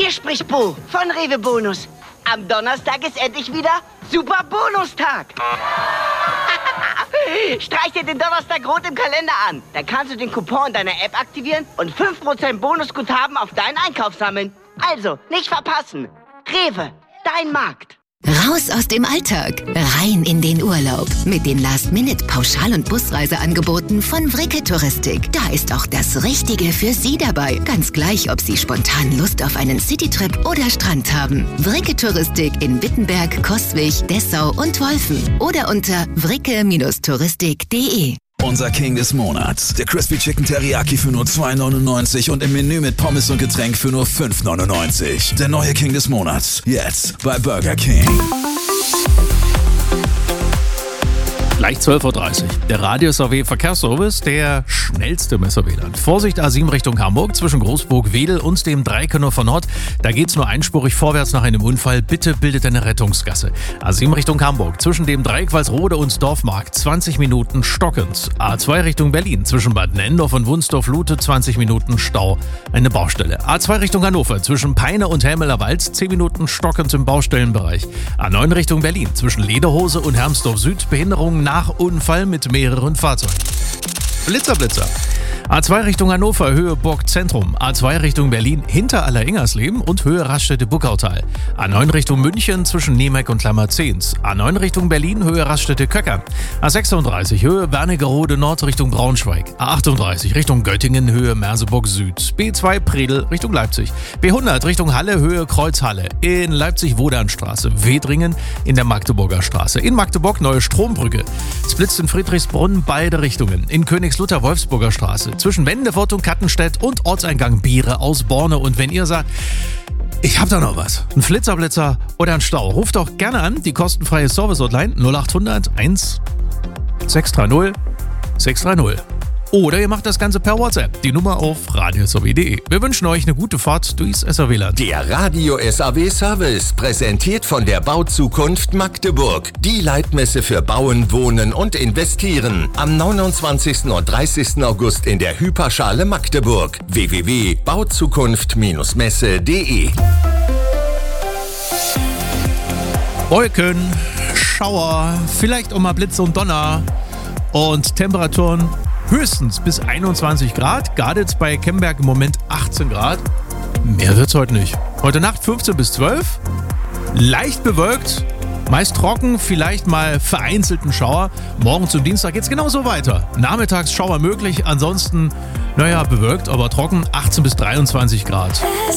Hier spricht Bo von Rewe Bonus. Am Donnerstag ist endlich wieder Super Bonustag. Streich dir den Donnerstag rot im Kalender an. Dann kannst du den Coupon in deiner App aktivieren und 5% Bonusguthaben auf deinen Einkauf sammeln. Also, nicht verpassen. Rewe, dein Markt. Raus aus dem Alltag, rein in den Urlaub. Mit den Last-Minute-Pauschal- und Busreiseangeboten von Vricke Touristik. Da ist auch das Richtige für Sie dabei. Ganz gleich, ob Sie spontan Lust auf einen Citytrip oder Strand haben. Vricke Touristik in Wittenberg, Coswig, Dessau und Wolfen. Oder unter vricke-touristik.de. Unser King des Monats. Der Crispy Chicken Teriyaki für nur $2,99 und im Menü mit Pommes und Getränk für nur $5,99. Der neue King des Monats. Jetzt bei Burger King. Gleich 12.30 Uhr. Der Radius AW Verkehrsservice, der schnellste Messerwähler. Vorsicht A7 Richtung Hamburg zwischen Großburg-Wedel und dem Dreikönofer Nord. Da geht's nur einspurig vorwärts nach einem Unfall. Bitte bildet eine Rettungsgasse. A7 Richtung Hamburg zwischen dem Dreieck Walsrode und Dorfmarkt 20 Minuten stockend. A2 Richtung Berlin zwischen Bad Nendorf und Wunsdorf-Lute 20 Minuten Stau. Eine Baustelle. A2 Richtung Hannover zwischen Peine und Helmeler Wald 10 Minuten stockend im Baustellenbereich. A9 Richtung Berlin zwischen Lederhose und Hermsdorf Süd Behinderungen nach Unfall mit mehreren Fahrzeugen. Blitzer. A2 Richtung Hannover, Höhe Burg Zentrum. A2 Richtung Berlin, hinter Alleringersleben und Höhe Raststätte-Buckautal. A9 Richtung München zwischen Niemeck und Klammer-Zehns. A9 Richtung Berlin, Höhe Raststätte-Köckern. A36 Höhe Wernigerode Nord Richtung Braunschweig. A38 Richtung Göttingen, Höhe Merseburg Süd. B2 Predel Richtung Leipzig. B100 Richtung Halle, Höhe Kreuzhalle. In Leipzig Wodanstraße. Wedringen in der Magdeburger Straße. In Magdeburg Neue Strombrücke. Splitzt in Friedrichsbrunn beide Richtungen. In Königslutter Wolfsburger Straße. Zwischen Wendefurt und Kattenstedt und Ortseingang Biere aus Borne. Und wenn ihr sagt, ich hab da noch was, ein Flitzer oder ein Stau, ruft doch gerne an, die kostenfreie Service-Hotline 0800 1 630 630. Oder ihr macht das Ganze per WhatsApp, die Nummer auf radiosw.de. Wir wünschen euch eine gute Fahrt durchs SAW-Land. Der Radio SAW Service, präsentiert von der Bauzukunft Magdeburg. Die Leitmesse für Bauen, Wohnen und Investieren. Am 29. und 30. August in der Hyperschale Magdeburg. www.bauzukunft-messe.de. Wolken, Schauer, vielleicht auch mal Blitze und Donner und Temperaturen höchstens bis 21 Grad. Garditz bei Kemberg im Moment 18 Grad. Mehr wird's heute nicht. Heute Nacht 15 bis 12. Leicht bewölkt, meist trocken, vielleicht mal vereinzelten Schauer. Morgen zum Dienstag geht's genauso weiter. Nachmittags Schauer möglich, ansonsten, bewölkt, aber trocken, 18 bis 23 Grad.